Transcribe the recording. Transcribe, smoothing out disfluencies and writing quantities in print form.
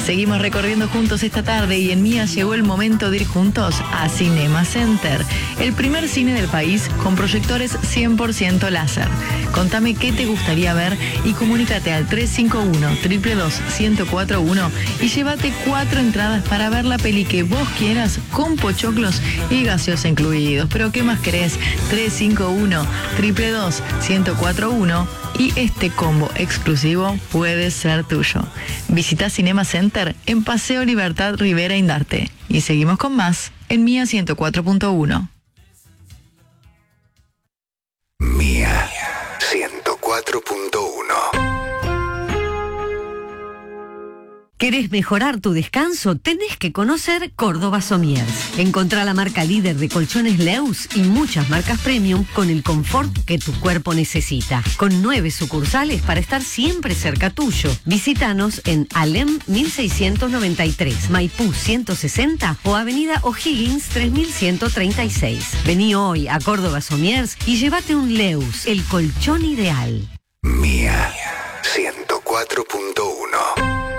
Seguimos recorriendo juntos esta tarde y en Mía llegó el momento de ir juntos a Cinema Center, el primer cine del país con proyectores 100% láser. Contame qué te gustaría ver y comunícate al 351-222-1041 y llévate 4 entradas para ver la peli que vos quieras con pochoclos y gaseosa incluidos. Pero ¿qué más querés? 351-222-1041 y este combo exclusivo puede ser tuyo. Visita Cinema Center en Paseo Libertad Rivera Indarte. Y seguimos con más en Mía 104.1. Mía 104.1. ¿Querés mejorar tu descanso? Tenés que conocer Córdoba Somiers. Encontrá la marca líder de colchones Leus y muchas marcas premium con el confort que tu cuerpo necesita. Con 9 sucursales para estar siempre cerca tuyo. Visítanos en Alem 1693, Maipú 160 o Avenida O'Higgins 3136. Vení hoy a Córdoba Somiers y llévate un Leus, el colchón ideal. Mía 104.1.